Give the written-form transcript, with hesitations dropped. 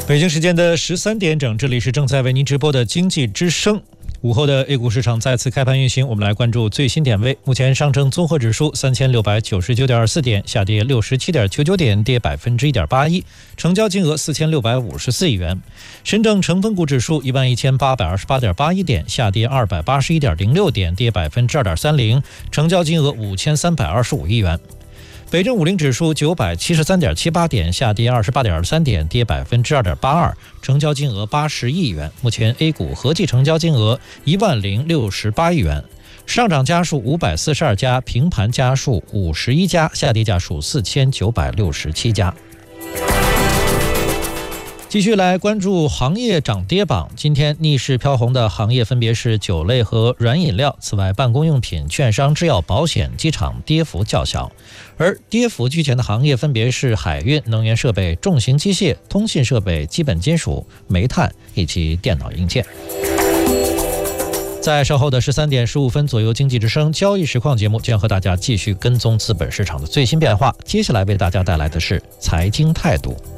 北京时间的13点整，这里是正在为您直播的经济之声。午后的 A 股市场再次开盘运行，我们来关注最新点位。目前上证综合指数3699.24点，下跌67.99点，跌1.81%，成交金额4654亿元。深证成分股指数11828.81点，下跌281.06点，跌2.30%，成交金额5325亿元。北证50指数973.78点，下跌28.23点，跌2.82%，成交金额80亿元。目前 A 股合计成交金额10068亿元。上涨家数542家，平盘家数51家，下跌家数4967家。继续来关注行业涨跌榜。今天逆势飘红的行业分别是酒类和软饮料，此外办公用品、券商、制药、保险、机场跌幅较小。而跌幅居前的行业分别是海运、能源设备、重型机械、通信设备、基本金属、煤炭以及电脑硬件。在稍后的13点15分左右，经济之声交易实况节目将和大家继续跟踪资本市场的最新变化。接下来为大家带来的是财经态度。